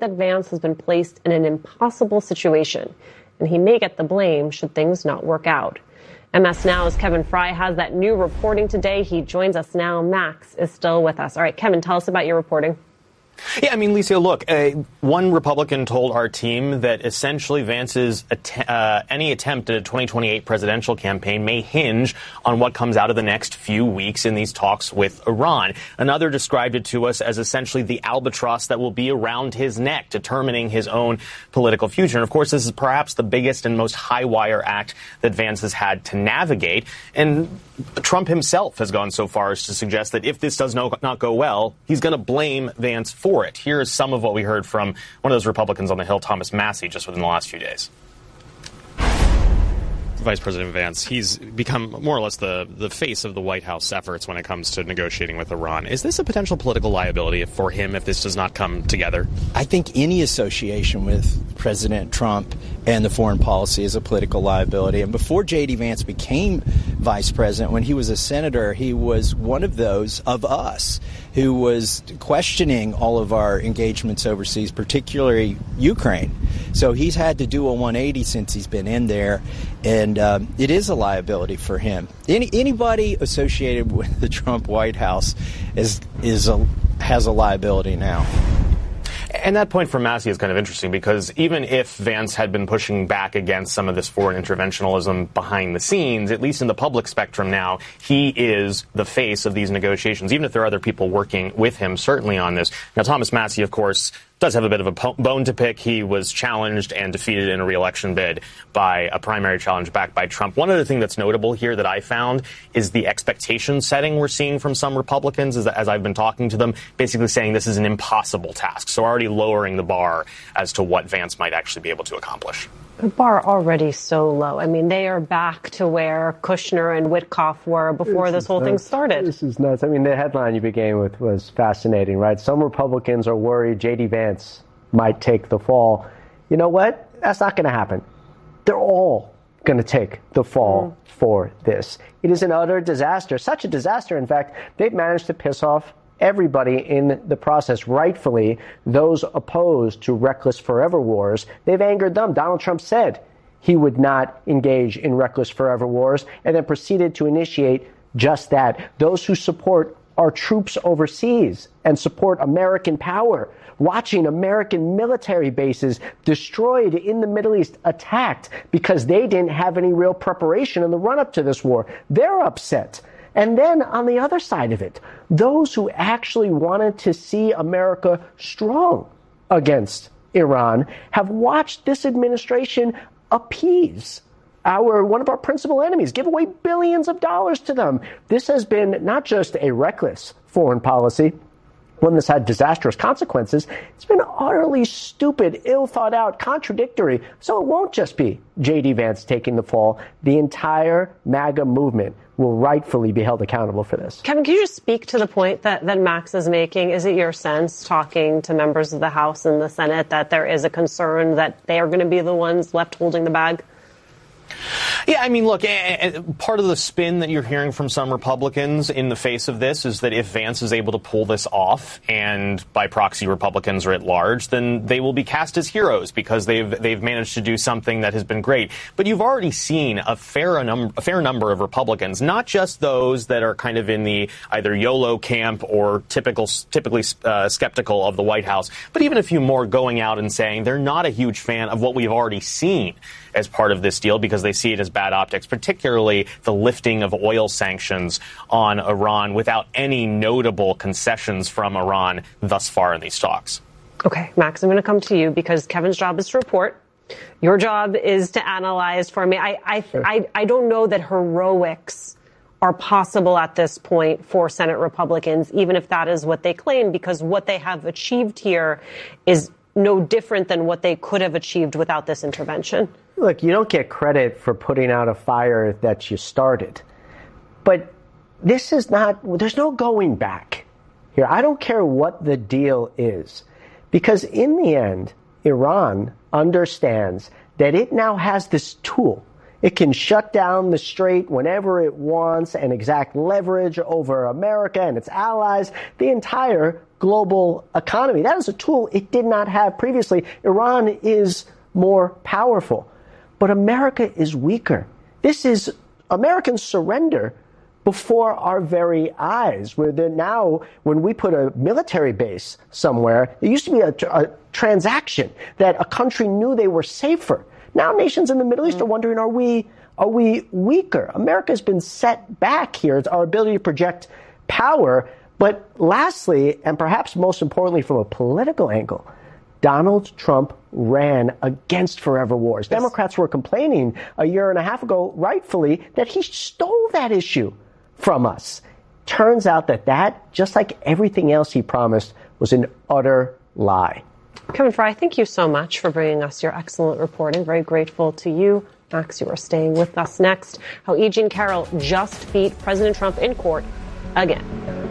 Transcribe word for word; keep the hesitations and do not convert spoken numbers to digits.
that Vance has been placed in an impossible situation, and he may get the blame should things not work out. M S Now's Kevin Fry has that new reporting today. He joins us now. Max is still with us. All right, Kevin, tell us about your reporting. Yeah, I mean, Licia, look, uh, one Republican told our team that essentially Vance's att- uh, any attempt at a twenty twenty-eight presidential campaign may hinge on what comes out of the next few weeks in these talks with Iran. Another described it to us as essentially the albatross that will be around his neck, determining his own political future. And of course, this is perhaps the biggest and most high-wire act that Vance has had to navigate. And Trump himself has gone so far as to suggest that if this does no, not go well, he's going to blame Vance for it. Here is some of what we heard from one of those Republicans on the Hill, Thomas Massie, just within the last few days. Vice President Vance, he's become more or less the, the face of the White House efforts when it comes to negotiating with Iran. Is this a potential political liability for him if this does not come together? I think any association with President Trump and the foreign policy is a political liability. And before J D. Vance became vice president, when he was a senator, he was one of those of us who was questioning all of our engagements overseas, particularly Ukraine. So he's had to do a one eighty since he's been in there, and um, it is a liability for him. Any anybody associated with the Trump White House is is a has a liability now. And that point from Massie is kind of interesting because even if Vance had been pushing back against some of this foreign interventionism behind the scenes, at least in the public spectrum now, he is the face of these negotiations, even if there are other people working with him, certainly on this. Now, Thomas Massie, of course, does have a bit of a bone to pick. He was challenged and defeated in a re-election bid by a primary challenge backed by Trump. One other thing that's notable here that I found is the expectation setting we're seeing from some Republicans, is that, as I've been talking to them, basically saying this is an impossible task. So already lowering the bar as to what Vance might actually be able to accomplish. The bar already so low. I mean, they are back to where Kushner and Witkoff were before this, this whole nuts. thing started. This is nuts. I mean, the headline you began with was fascinating, right? Some Republicans are worried J D. Vance might take the fall. You know what? That's not going to happen. They're all going to take the fall mm. for this. It is an utter disaster. Such a disaster, in fact, they've managed to piss off everybody in the process, rightfully, those opposed to reckless forever wars. They've angered them. Donald Trump said he would not engage in reckless forever wars and then proceeded to initiate just that. Those who support our troops overseas and support American power, watching American military bases destroyed in the Middle East, attacked because they didn't have any real preparation in the run-up to this war. They're upset. And then on the other side of it, those who actually wanted to see America strong against Iran have watched this administration appease our one of our principal enemies, give away billions of dollars to them. This has been not just a reckless foreign policy, one that's had disastrous consequences. It's been utterly stupid, ill thought out, contradictory. So it won't just be J D. Vance taking the fall. The entire MAGA movement will rightfully be held accountable for this. Kevin, can you just speak to the point that, that Max is making? Is it your sense, talking to members of the House and the Senate, that there is a concern that they are going to be the ones left holding the bag? Yeah, I mean, look, part of the spin that you're hearing from some Republicans in the face of this is that if Vance is able to pull this off, and by proxy Republicans are at large, then they will be cast as heroes because they've they've managed to do something that has been great. But you've already seen a fair num- a fair number of Republicans, not just those that are kind of in the either YOLO camp or typical typically uh, skeptical of the White House, but even a few more going out and saying they're not a huge fan of what we've already seen as part of this deal because they see it as bad optics, particularly the lifting of oil sanctions on Iran without any notable concessions from Iran thus far in these talks. Okay, Max, I'm going to come to you because Kevin's job is to report. Your job is to analyze for me. I, I, Sure. I, I don't know that heroics are possible at this point for Senate Republicans, even if that is what they claim, because what they have achieved here is no different than what they could have achieved without this intervention. Look, you don't get credit for putting out a fire that you started. But this is not, there's no going back here. I don't care what the deal is, because in the end, Iran understands that it now has this tool. It can shut down the strait whenever it wants and exact leverage over America and its allies. The entire global economy. That is a tool it did not have previously. Iran is more powerful, but America is weaker. This is American surrender before our very eyes, where they're now, when we put a military base somewhere, it used to be a, a transaction that a country knew they were safer. Now nations in the Middle East are wondering, are we, are we weaker? America has been set back here. It's our ability to project power. But lastly, and perhaps most importantly from a political angle, Donald Trump ran against forever wars. Yes. Democrats were complaining a year and a half ago, rightfully, that he stole that issue from us. Turns out that that, just like everything else he promised, was an utter lie. Kevin Fry, thank you so much for bringing us your excellent reporting. Very grateful to you. Max, you are staying with us next. How E. Jean Carroll just beat President Trump in court again.